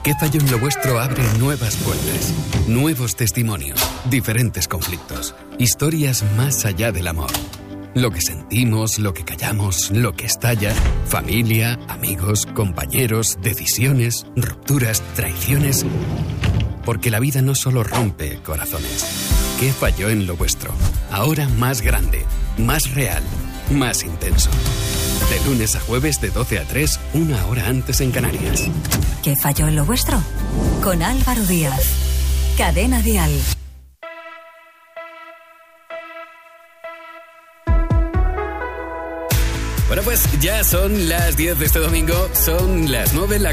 ¿Qué falló en lo vuestro? Abre nuevas puertas, nuevos testimonios, diferentes conflictos, historias más allá del amor. Lo que sentimos, lo que callamos, lo que estalla, familia, amigos, compañeros, decisiones, rupturas, traiciones. Porque la vida no solo rompe corazones. ¿Qué falló en lo vuestro? Ahora más grande, más real, más intenso. De lunes a jueves de 12 a 3, 1 hora antes en Canarias. ¿Qué falló en lo vuestro? Con Álvaro Díaz. Cadena Dial. Bueno, pues ya son las 10 de este domingo, son las 9 en la